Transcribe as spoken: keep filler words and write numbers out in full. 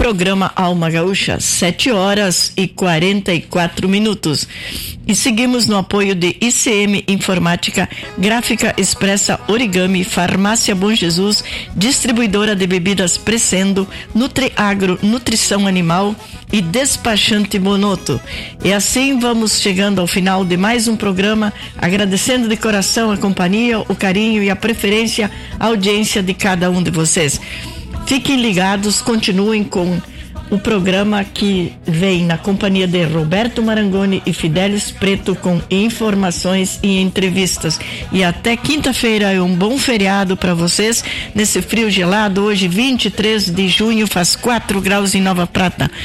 programa Alma Gaúcha, sete horas e quarenta e quatro minutos. E seguimos no apoio de I C M Informática, Gráfica Expressa Origami, Farmácia Bom Jesus, Distribuidora de Bebidas Crescendo, Nutriagro, Nutrição Animal e Despachante Monoto. E assim vamos chegando ao final de mais um programa, agradecendo de coração a companhia, o carinho e a preferência, a audiência de cada um de vocês. Fiquem ligados, continuem com o programa que vem na companhia de Roberto Marangoni e Fidelis Preto com informações e entrevistas. E até quinta-feira é um bom feriado para vocês nesse frio gelado. Hoje, vinte e três de junho, faz quatro graus em Nova Prata.